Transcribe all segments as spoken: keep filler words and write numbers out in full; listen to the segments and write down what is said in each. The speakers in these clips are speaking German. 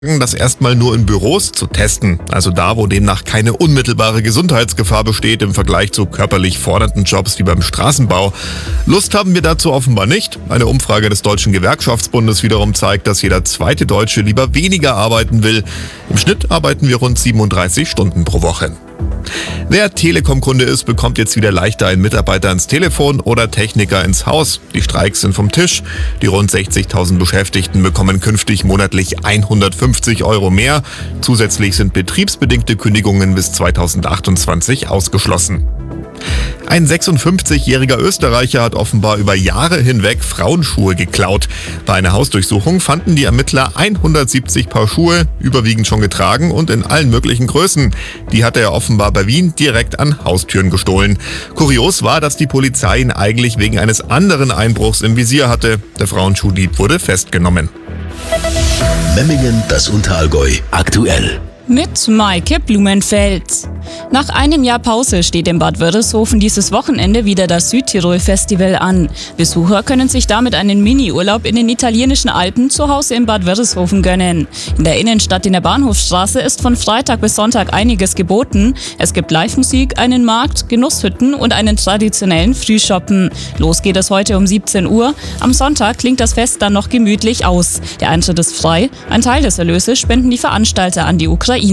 Das erstmal nur in Büros zu testen, also da, wo demnach keine unmittelbare Gesundheitsgefahr besteht im Vergleich zu körperlich fordernden Jobs wie beim Straßenbau. Lust haben wir dazu offenbar nicht. Eine Umfrage des Deutschen Gewerkschaftsbundes wiederum zeigt, dass jeder zweite Deutsche lieber weniger arbeiten will. Im Schnitt arbeiten wir rund siebenunddreißig Stunden pro Woche. Wer Telekom-Kunde ist, bekommt jetzt wieder leichter einen Mitarbeiter ans Telefon oder Techniker ins Haus. Die Streiks sind vom Tisch. Die rund sechzigtausend Beschäftigten bekommen künftig monatlich hundertfünfzig Euro mehr. Zusätzlich sind betriebsbedingte Kündigungen bis zweitausendachtundzwanzig ausgeschlossen. Ein sechsundfünfzigjähriger Österreicher hat offenbar über Jahre hinweg Frauenschuhe geklaut. Bei einer Hausdurchsuchung fanden die Ermittler hundertsiebzig Paar Schuhe, überwiegend schon getragen und in allen möglichen Größen. Die hatte er offenbar bei Wien direkt an Haustüren gestohlen. Kurios war, dass die Polizei ihn eigentlich wegen eines anderen Einbruchs im Visier hatte. Der Frauenschuhdieb wurde festgenommen. Memmingen, das Unterallgäu, aktuell. Mit Maike Blumenfeld. Nach einem Jahr Pause steht in Bad Wörishofen dieses Wochenende wieder das Südtirol-Festival an. Besucher können sich damit einen Mini-Urlaub in den italienischen Alpen zu Hause in Bad Wörishofen gönnen. In der Innenstadt in der Bahnhofstraße ist von Freitag bis Sonntag einiges geboten. Es gibt Live-Musik, einen Markt, Genusshütten und einen traditionellen Frühschoppen. Los geht es heute um siebzehn Uhr. Am Sonntag klingt das Fest dann noch gemütlich aus. Der Eintritt ist frei. Ein Teil des Erlöses spenden die Veranstalter an die Ukraine.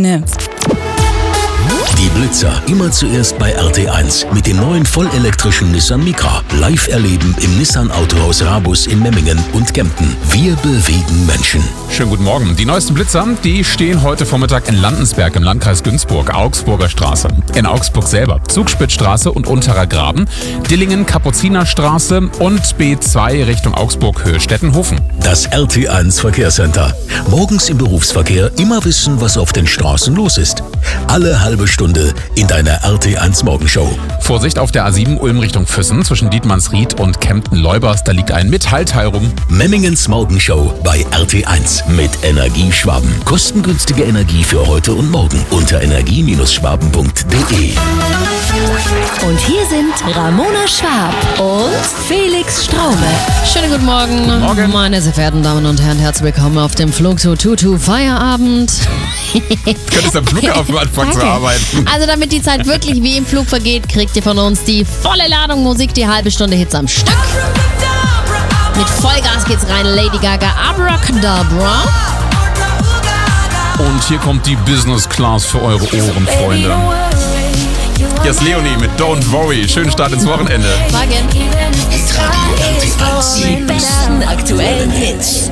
Die Blitzer immer zuerst bei R T eins mit dem neuen vollelektrischen Nissan Micra. Live erleben im Nissan Autohaus Rabus in Memmingen und Kempten. Wir bewegen Menschen. Schönen guten Morgen. Die neuesten Blitzer, die stehen heute Vormittag in Landensberg im Landkreis Günzburg, Augsburger Straße. In Augsburg selber Zugspitzstraße und Unterer Graben, Dillingen, Kapuzinerstraße und B zwei Richtung Augsburg, Höhe Stettenhofen. Das R T eins Verkehrscenter. Morgens im Berufsverkehr immer wissen, was auf den Straßen los ist. Alle halbe Stunde in deiner R T eins Morgenshow. Vorsicht auf der A sieben Ulm Richtung Füssen zwischen Dietmannsried und Kempten-Leubers. Da liegt ein Metallteil rum. Memmingens Morgenshow bei R T eins mit Energie Schwaben. Kostengünstige Energie für heute und morgen unter energie Schwaben punkt de. Und hier sind Ramona Schwab und Felix Straume. Schönen guten Morgen. Guten Morgen. Meine sehr verehrten Damen und Herren, herzlich willkommen auf dem Flug zu Tutu Feierabend. Du könntest am Flughafen anfangen zu arbeiten. Also damit die Zeit wirklich wie im Flug vergeht, kriegt ihr von uns die volle Ladung Musik, die halbe Stunde Hits am Stück. Mit Vollgas geht's rein, Lady Gaga, Abracadabra. Und hier kommt die Business Class für eure Ohren, Freunde. Hier ist Leonie mit Don't Worry. Schönen Start ins Wochenende. Morgen. R T eins. Die besten aktuellen Hits.